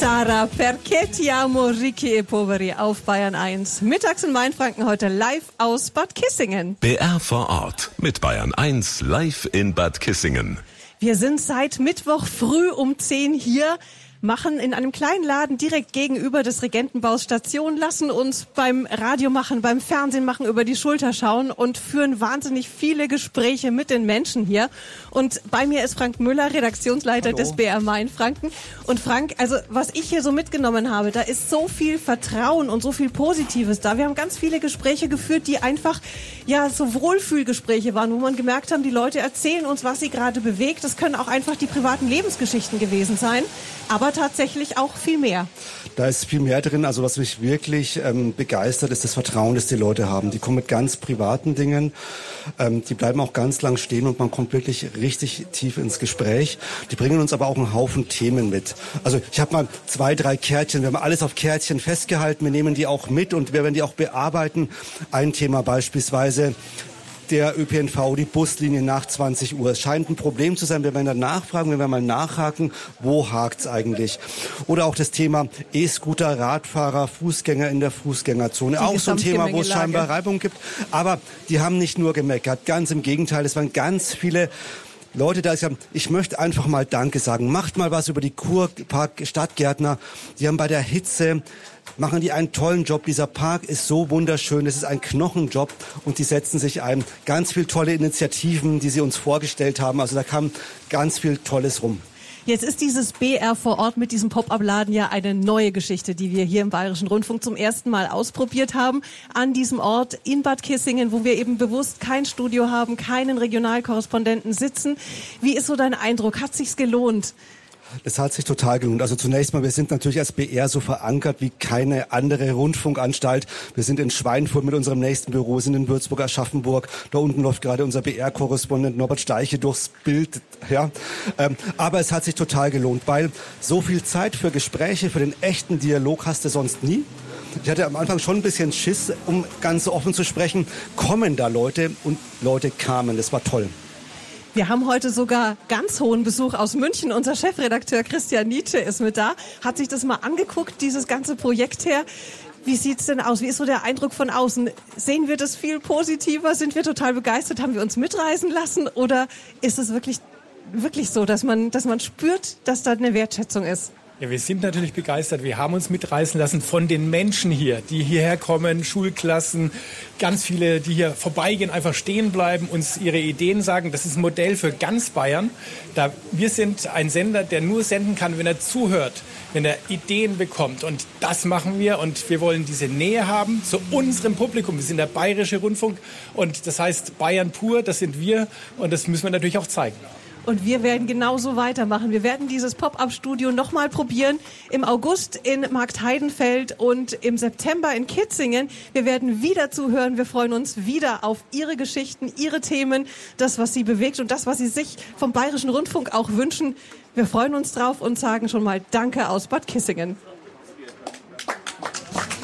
Sara, perché ti amo, ricchi e poveri auf Bayern 1. Mittags in Mainfranken heute live aus Bad Kissingen. BR vor Ort mit Bayern 1 live in Bad Kissingen. Wir sind seit Mittwoch früh um 10 hier, machen in einem kleinen Laden direkt gegenüber des Regentenbaus Station, lassen uns beim Radio machen, beim Fernsehen machen, über die Schulter schauen und führen wahnsinnig viele Gespräche mit den Menschen hier. Und bei mir ist Frank Müller, Redaktionsleiter des BR Mainfranken. Und Frank, also was ich hier so mitgenommen habe, da ist so viel Vertrauen und so viel Positives da. Wir haben ganz viele Gespräche geführt, die einfach ja so Wohlfühlgespräche waren, wo man gemerkt haben, die Leute erzählen uns, was sie gerade bewegt. Das können auch einfach die privaten Lebensgeschichten gewesen sein, aber tatsächlich auch viel mehr. Da ist viel mehr drin. Also was mich wirklich begeistert, ist das Vertrauen, das die Leute haben. Die kommen mit ganz privaten Dingen, die bleiben auch ganz lang stehen und man kommt wirklich richtig tief ins Gespräch. Die bringen uns aber auch einen Haufen Themen mit. Also ich habe mal 2, 3 Kärtchen, wir haben alles auf Kärtchen festgehalten, wir nehmen die auch mit und wir werden die auch bearbeiten. Ein Thema beispielsweise der ÖPNV, die Buslinie nach 20 Uhr. Es scheint ein Problem zu sein. Wir werden dann nachfragen, wir werden mal nachhaken, wo hakt's eigentlich? Oder auch das Thema E-Scooter, Radfahrer, Fußgänger in der Fußgängerzone. Auch so ein Thema, wo es scheinbar Reibung gibt. Aber die haben nicht nur gemeckert. Ganz im Gegenteil, es waren ganz viele Leute da, die sagen, ich möchte einfach mal Danke sagen. Macht mal was über die Kurpark Stadtgärtner. Die haben bei der Hitze machen die einen tollen Job. Dieser Park ist so wunderschön. Es ist ein Knochenjob und die setzen sich ein. Ganz viele tolle Initiativen, die sie uns vorgestellt haben. Also da kam ganz viel Tolles rum. Jetzt ist dieses BR vor Ort mit diesem Pop-up-Laden ja eine neue Geschichte, die wir hier im Bayerischen Rundfunk zum ersten Mal ausprobiert haben. An diesem Ort in Bad Kissingen, wo wir eben bewusst kein Studio haben, keinen Regionalkorrespondenten sitzen. Wie ist so dein Eindruck? Hat sich's gelohnt? Das hat sich total gelohnt. Also zunächst mal, wir sind natürlich als BR so verankert wie keine andere Rundfunkanstalt. Wir sind in Schweinfurt mit unserem nächsten Büro, sind in Würzburg, Aschaffenburg. Da unten läuft gerade unser BR-Korrespondent Norbert Steiche durchs Bild. Ja. Aber es hat sich total gelohnt, weil so viel Zeit für Gespräche, für den echten Dialog hast du sonst nie. Ich hatte am Anfang schon ein bisschen Schiss, um ganz offen zu sprechen. Kommen da Leute? Und Leute kamen. Das war toll. Wir haben heute sogar ganz hohen Besuch aus München. Unser Chefredakteur Christian Nietzsche ist mit da, hat sich das mal angeguckt, dieses ganze Projekt her. Wie sieht's denn aus? Wie ist so der Eindruck von außen? Sehen wir das viel positiver? Sind wir total begeistert? Haben wir uns mitreisen lassen? Oder ist es wirklich so, dass man spürt, dass da eine Wertschätzung ist? Ja, wir sind natürlich begeistert. Wir haben uns mitreißen lassen von den Menschen hier, die hierher kommen, Schulklassen, ganz viele, die hier vorbeigehen, einfach stehen bleiben, uns ihre Ideen sagen. Das ist ein Modell für ganz Bayern. Wir sind ein Sender, der nur senden kann, wenn er zuhört, wenn er Ideen bekommt. Und das machen wir. Und wir wollen diese Nähe haben zu unserem Publikum. Wir sind der Bayerische Rundfunk. Und das heißt Bayern pur, das sind wir. Und das müssen wir natürlich auch zeigen. Und wir werden genauso weitermachen. Wir werden dieses Pop-up-Studio nochmal probieren. Im August in Marktheidenfeld und im September in Kitzingen. Wir werden wieder zuhören. Wir freuen uns wieder auf Ihre Geschichten, Ihre Themen, das, was Sie bewegt und das, was Sie sich vom Bayerischen Rundfunk auch wünschen. Wir freuen uns drauf und sagen schon mal Danke aus Bad Kissingen.